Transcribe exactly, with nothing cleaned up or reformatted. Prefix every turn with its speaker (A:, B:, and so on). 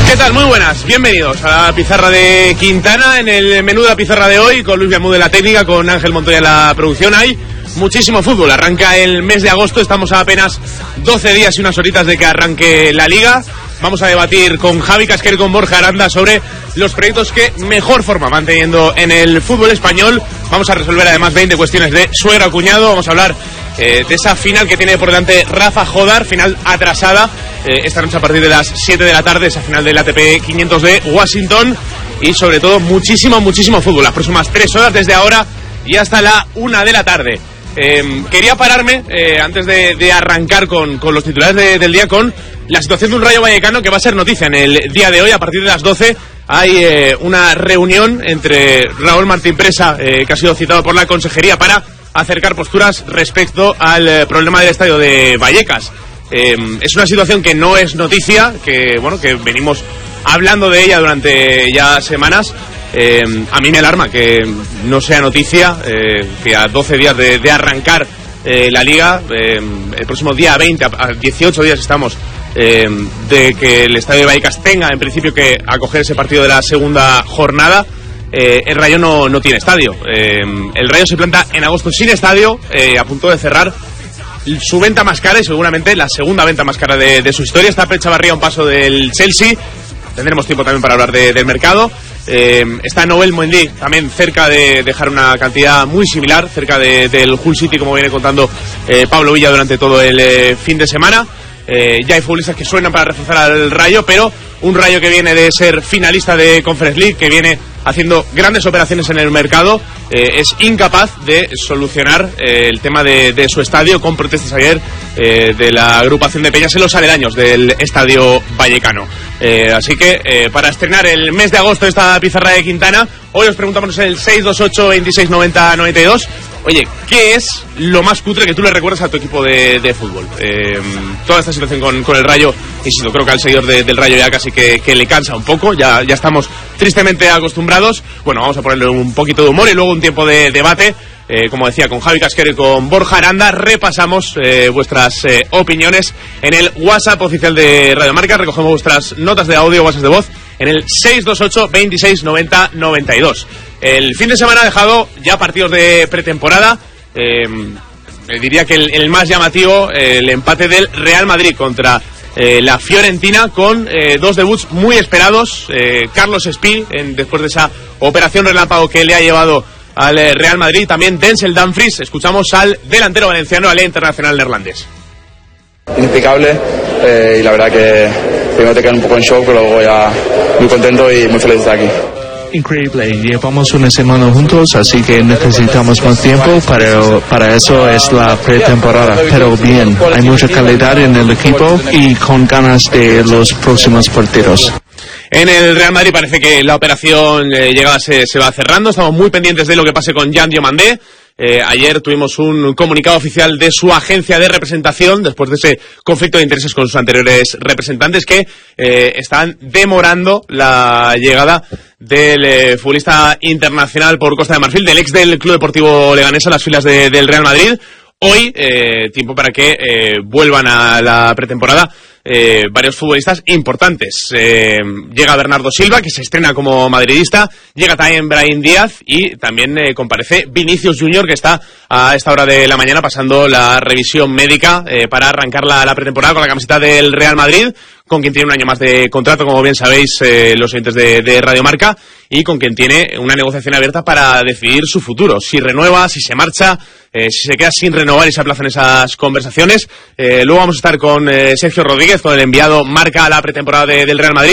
A: ¿Qué tal? Muy buenas, bienvenidos a la pizarra de Quintana. En el menú de la pizarra de hoy, con Luis Viamú de la técnica, con Ángel Montoya en la producción, hay muchísimo fútbol. Arranca el mes de agosto, estamos a apenas doce días y unas horitas de que arranque la Liga. Vamos a debatir con Javi Casquer y con Borja Aranda sobre los proyectos que mejor forma van teniendo en el fútbol español. Vamos a resolver además veinte cuestiones de suegra-cuñado. Vamos a hablar eh, de esa final que tiene por delante Rafa Jodar, final atrasada eh, esta noche a partir de las siete de la tarde, esa final del A T P quinientos de Washington. Y sobre todo muchísimo, muchísimo fútbol. Las próximas tres horas desde ahora y hasta la una de la tarde. Eh, quería pararme, eh, antes de, de arrancar con, con los titulares de, del día, con la situación de un Rayo Vallecano que va a ser noticia en el día de hoy. A partir de las doce hay eh, una reunión entre Raúl Martín Presa, eh, que ha sido citado por la consejería para acercar posturas respecto al eh, problema del estadio de Vallecas. Eh, es una situación que no es noticia, que bueno, que venimos hablando de ella durante ya semanas. Eh, a mí me alarma que no sea noticia, eh, que a doce días de, de arrancar eh, la Liga, eh, el próximo día veinte, a dieciocho días estamos eh, de que el estadio de Vallecas tenga en principio que acoger ese partido de la segunda jornada. eh, el Rayo no, no tiene estadio. eh, el Rayo se planta en agosto sin estadio, eh, a punto de cerrar su venta más cara y seguramente la segunda venta más cara de, de su historia. Está Pep Chavarría a un paso del Chelsea. Tendremos tiempo también para hablar de, del mercado. Eh, está Noel Mendy también cerca de dejar una cantidad muy similar, cerca de, del Hull City, como viene contando eh, Pablo Villa durante todo el eh, fin de semana. Eh, ya hay futbolistas que suenan para reforzar al Rayo, pero un Rayo que viene de ser finalista de Conference League, que viene haciendo grandes operaciones en el mercado, eh, es incapaz de solucionar eh, el tema de, de su estadio, con protestas ayer eh, de la agrupación de peñas en los aledaños del estadio vallecano. Eh, así que eh, para estrenar el mes de agosto esta pizarra de Quintana, hoy os preguntamos en el seis dos ocho, veintiséis, noventa, noventa y dos. Oye, ¿qué es lo más cutre que tú le recuerdas a tu equipo de, de fútbol? Eh, toda esta situación con, con el Rayo, insisto, creo que al seguidor de, del Rayo ya casi que, que le cansa un poco, ya, ya estamos tristemente acostumbrados. Bueno, vamos a ponerle un poquito de humor y luego un tiempo de debate. Eh, como decía, con Javi Casquer y con Borja Aranda, repasamos eh, vuestras eh, opiniones en el WhatsApp oficial de Radio Marca. Recogemos vuestras notas de audio, WhatsApp de voz, en el seis dos ocho, veintiséis, noventa, noventa y dos. El fin de semana ha dejado ya partidos de pretemporada. Eh, diría que el, el más llamativo, eh, el empate del Real Madrid contra eh, la Fiorentina, con eh, dos debuts muy esperados. Eh, Carlos Espí, en, después de esa operación relámpago que le ha llevado al Real Madrid, también Denzel Dumfries. Escuchamos al delantero valenciano, al internacional neerlandés.
B: Inexplicable, eh, y la verdad que primero te quedas un poco en shock, pero luego ya muy contento y muy feliz de estar aquí.
C: Increíble, llevamos una semana juntos, así que necesitamos más tiempo, para, para eso es la pretemporada. Pero bien, hay mucha calidad en el equipo y con ganas de los próximos partidos.
A: En el Real Madrid parece que la operación eh, llegada se, se va cerrando. Estamos muy pendientes de lo que pase con Jan Diomandé. Eh, ayer tuvimos un comunicado oficial de su agencia de representación después de ese conflicto de intereses con sus anteriores representantes, que eh, están demorando la llegada del eh, futbolista internacional por Costa de Marfil, del ex del Club Deportivo Leganés, a las filas de, del Real Madrid. Hoy, eh, tiempo para que eh, vuelvan a la pretemporada eh, varios futbolistas importantes. Eh, llega Bernardo Silva, que se estrena como madridista. Llega también Brahim Díaz y también eh, comparece Vinicius Junior, que está a esta hora de la mañana pasando la revisión médica eh, para arrancar la, la pretemporada con la camiseta del Real Madrid, con quien tiene un año más de contrato, como bien sabéis eh, los oyentes de, de Radio Marca, y con quien tiene una negociación abierta para decidir su futuro, si renueva, si se marcha, eh, si se queda sin renovar y se aplazan esas conversaciones. Eh, luego vamos a estar con eh, Sergio Rodríguez, con el enviado Marca a la pretemporada de, del Real Madrid.